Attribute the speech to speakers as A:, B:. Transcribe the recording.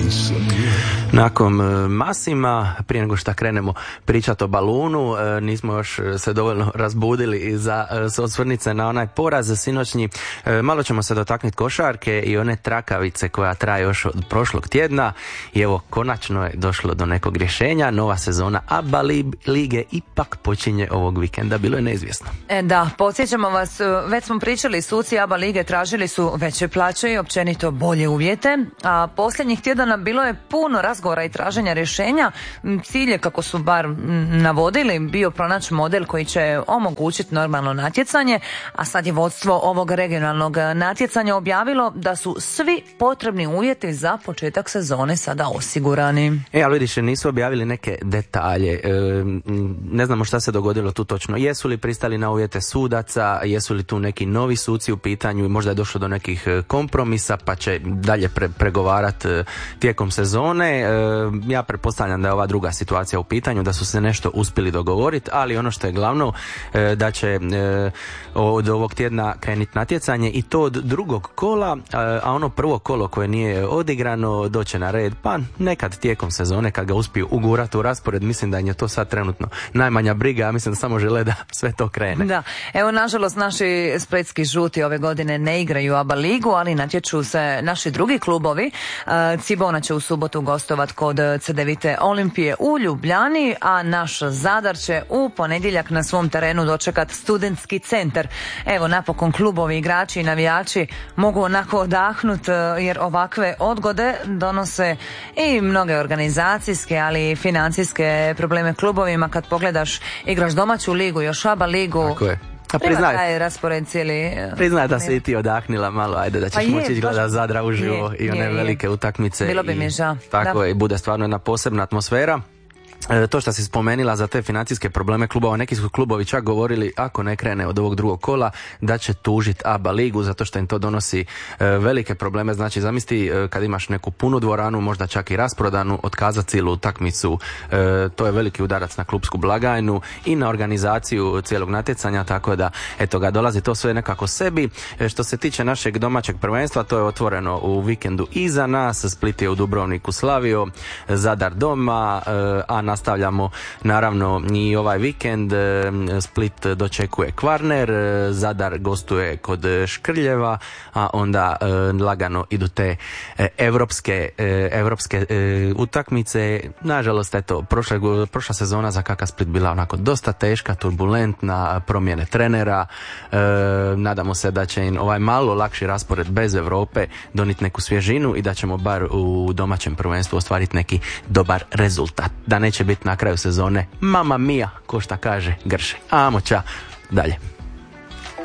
A: Nakon Masima, prije nego što krenemo pričati o balunu, nismo još se dovoljno razbudili za osvrnice na onaj poraz sinoćnji. Malo ćemo se dotaknuti košarke i one trakavice koja traje još od prošlog tjedna i evo konačno je došlo do nekog rješenja. Nova sezona ABA lige ipak počinje ovog vikenda, bilo je neizvjesno.
B: Da, podsjećamo vas, već smo pričali, suci ABA lige tražili su veće plaće i općenito bolje uvjete, a posljednjih tjedana bilo je puno razgovora i traženja rješenja. Cilj je, kako su bar navodili, bio pronaći model koji će omogućiti normalno natjecanje, a sad je vodstvo ovog regionalnog natjecanja objavilo da su svi potrebni uvjeti za početak sezone sada osigurani.
A: Ali vidiš, nisu objavili neke detalje. Ne znamo šta se dogodilo tu točno. Jesu li pristali na uvjete sudaca, jesu li tu neki novi suci u pitanju i možda je došlo do nekih kompromisa pa će dalje pregovarati tijekom sezone. Ja pretpostavljam da je ova druga situacija u pitanju, da su se nešto uspjeli dogovoriti, ali ono što je glavno da će od ovog tjedna krenuti natjecanje i to od drugog kola, a ono prvo kolo koje nije odigrano doće na red pa nekad tijekom sezone kad ga uspiju ugurati u raspored. Mislim da je to sad trenutno najmanja briga, ja mislim da samo žele da sve to krene.
B: Da, evo nažalost naši splitski žuti ove godine ne igraju ABA ligu, ali natječu se naši drugi klubovi. Cibona će u subotu gostovat kod Cedevite Olimpije u Ljubljani, a naš Zadar će u ponedjeljak na svom terenu dočekat Studentski centar. Evo napokon klubovi, igrači i navijači mogu onako odahnut, jer ovakve odgode donose i mnoge organizacijske, ali i financijske probleme klubovima. Kad pogledaš, igraš domaću ligu, još ABA ligu.
A: Tako je. Priznaj da si i ti odahnila malo, ajde da ćeš moći gledati Zadra uživo i one velike utakmice.
B: Bilo bi mi žao.
A: Tako je, i bude stvarno jedna posebna atmosfera. To što si spomenila za te financijske probleme klubova, neki su klubovi čak govorili ako ne krene od ovog drugog kola da će tužiti ABA ligu zato što im to donosi velike probleme. Znači zamisli kad imaš neku punu dvoranu, možda čak i rasprodanu, otkazati cijelu utakmicu, to je veliki udarac na klubsku blagajnu i na organizaciju cijelog natjecanja, tako da eto ga, dolazi to sve nekako sebi. Što se tiče našeg domaćeg prvenstva, to je otvoreno u vikendu iza nas. Split je u Dubrovniku slavio, Zadar doma, a nastavljamo naravno i ovaj vikend. Split dočekuje Kvarner, Zadar gostuje kod Škrljeva, a onda lagano idu te evropske utakmice. Nažalost, eto, prošla sezona za KK Split bila onako dosta teška, turbulentna, promjene trenera. Nadamo se da će im ovaj malo lakši raspored bez Europe doniti neku svježinu i da ćemo bar u domaćem prvenstvu ostvariti neki dobar rezultat. Da neće biti na kraju sezone mamma mia, ko šta kaže Grše. Amo, ča, dalje.